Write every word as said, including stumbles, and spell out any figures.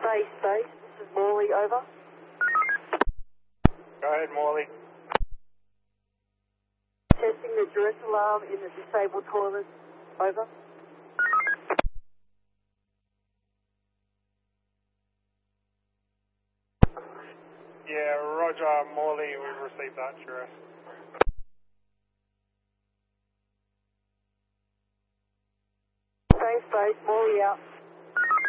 Base, base. This is Morley, over. Go ahead, Morley. Testing the duress alarm in the disabled toilet, over. Yeah, Roger, Morley, we've received that, duress.